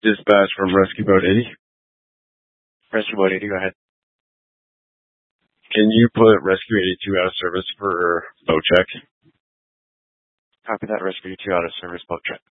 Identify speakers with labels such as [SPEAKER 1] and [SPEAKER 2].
[SPEAKER 1] Dispatch from Rescue Boat 80.
[SPEAKER 2] Rescue Boat 80, go ahead.
[SPEAKER 1] Can you put Rescue 82 out of service for boat check?
[SPEAKER 2] Copy that. Rescue 2 out of service boat check.